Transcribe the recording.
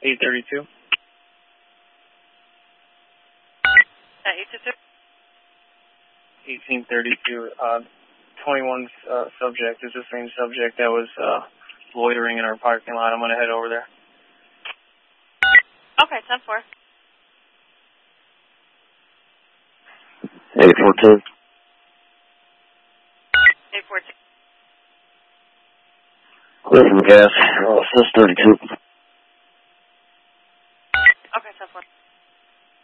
832. 822. 1832. 21 subject is the same subject that was loitering in our parking lot. I'm going to head over there. Okay, 10-4. 842. 842. Clear from gas. Sis 32.